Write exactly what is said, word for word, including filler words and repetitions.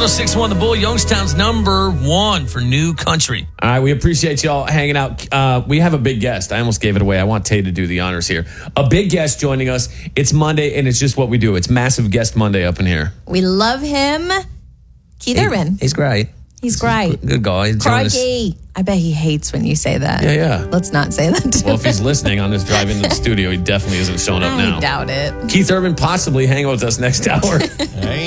oh six point one The Bull, Youngstown's number one for new country. All right, we appreciate y'all hanging out. Uh, we have a big guest. I almost gave it away. I want Tay to do the honors here. A big guest joining us. It's Monday, and it's just what we do. It's Massive Guest Monday up in here. We love him. Keith He- Urban. He's great. He's great. Good guy. He's joined us- Crikey. I bet he hates when you say that. Yeah, yeah. Let's not say that to Well, him. if he's listening on this drive into the studio, he definitely isn't showing up I now. doubt it. Keith Urban possibly hanging with us next hour.